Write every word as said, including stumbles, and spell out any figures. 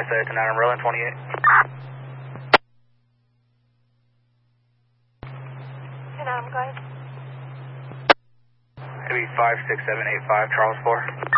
I say to nine Merlin twenty-eight. ten, I'm going. It'll be five six seven eight five, Charles four.